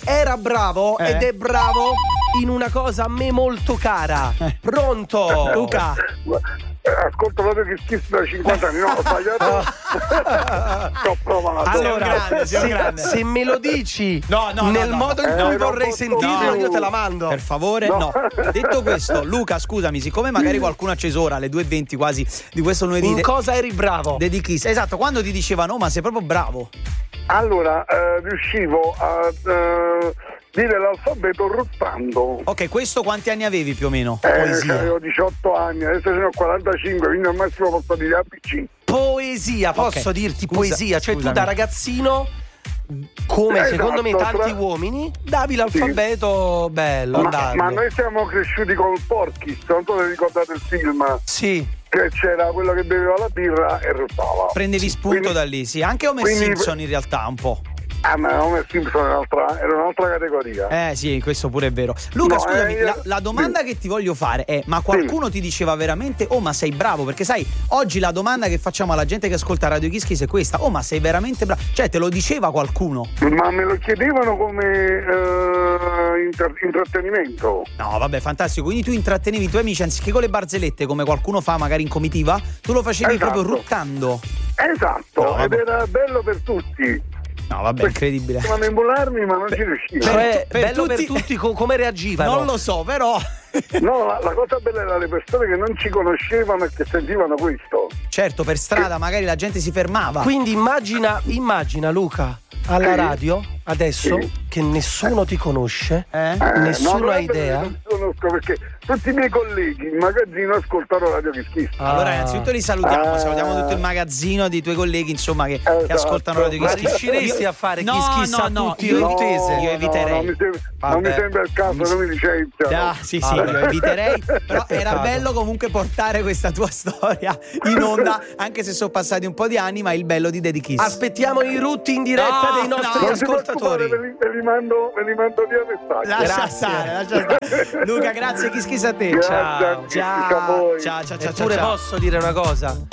era bravo ed è bravo in una cosa a me molto cara. Pronto? Luca. Ascolto proprio che schifo da 50 anni, no, ho sbagliato. Sto provando. Allora, sei un grande. se me lo dici nel modo in cui vorrei sentirlo, io te la mando. Per favore, no. Detto questo, Luca, scusami, siccome magari qualcuno ha acceso ora alle 2:20 quasi di questo lunedì. In cosa eri bravo? The Kiss. Esatto, quando ti dicevano, ma sei proprio bravo. Allora, riuscivo a dire l'alfabeto ruttando. Ok, questo quanti anni avevi più o meno? Avevo 18 anni, adesso ne ho 45, quindi al massimo posso dire ABC. Poesia, posso dirti poesia, cioè tu da ragazzino, come secondo me tanti uomini, davi l'alfabeto bello. Ma noi siamo cresciuti col Porky's, non so se ricordate il film. Sì. Che c'era quello che beveva la birra e ruttava. Prendevi spunto da lì, sì. Anche Homer Simpson in realtà un po'. Ma Homer Simpson era un'altra categoria. Sì, questo pure è vero. Luca, scusami, la domanda che ti voglio fare è: ma qualcuno ti diceva veramente ma sei bravo? Perché sai, oggi la domanda che facciamo alla gente che ascolta Radio Kiss Kiss è questa: ma sei veramente bravo? Cioè, te lo diceva qualcuno? Ma me lo chiedevano come intrattenimento. No, vabbè, fantastico. Quindi tu intrattenevi i tuoi amici anziché con le barzellette come qualcuno fa magari in comitiva, tu lo facevi proprio ruttando. Esatto, ed era bello per tutti. No, vabbè, incredibile. Potevano emularmi, ma non ci riuscivo. Cioè, bello per tutti, come reagivano? Non lo so, però. No, la cosa bella era le persone che non ci conoscevano e che sentivano questo. Certo, per strada magari la gente si fermava. Quindi immagina Luca alla radio adesso che nessuno ti conosce, nessuno ha idea. Non conosco perché tutti i miei colleghi in magazzino ascoltano Radio Kiss Kiss. Allora innanzitutto li salutiamo tutto il magazzino di tuoi colleghi, insomma, che ascoltano Radio Kiss Kiss. Ma riusciresti a fare Kiss Kiss a tutti io eviterei. Non mi sembra il caso, non mi licenziano. Sì, io eviterei. Però era bello comunque portare questa tua storia in onda, anche se sono passati un po' di anni, ma il bello di The Kiss. Aspettiamo i rutti in diretta dei nostri ascoltatori. Ve li mando via messaggio. Lascia stare. Luca, grazie, Kiss Kiss a te. Ciao. Ciao. Eppure posso dire una cosa?